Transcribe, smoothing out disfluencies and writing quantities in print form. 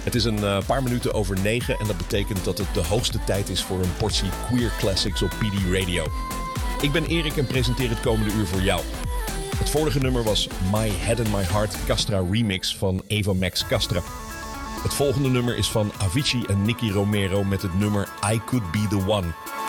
Het is een paar minuten over 9 en dat betekent dat het de hoogste tijd is voor een portie Queer Classics op PD Radio. Ik ben Erik en presenteer het komende uur voor jou. Het vorige nummer was My Head and My Heart Castra Remix van Eva Max Castra. Het volgende nummer is van Avicii en Nicky Romero met het nummer I Could Be The One.